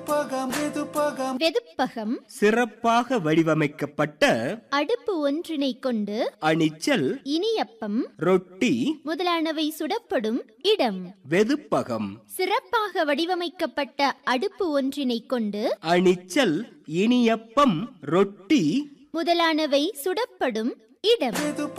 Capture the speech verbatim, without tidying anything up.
வெதுப்பகம் சிறப்பாக வடிவமைக்கப்பட்ட அடுப்பு ஒன்றினை கொண்டு அணிச்சல், இனியப்பம், ரொட்டி முதலானவை சுடப்படும் இடம். வெதுப்பகம் சிறப்பாக வடிவமைக்கப்பட்ட அடுப்பு ஒன்றினை கொண்டு அணிச்சல், இனியப்பம், ரொட்டி முதலானவை சுடப்படும் இடம்.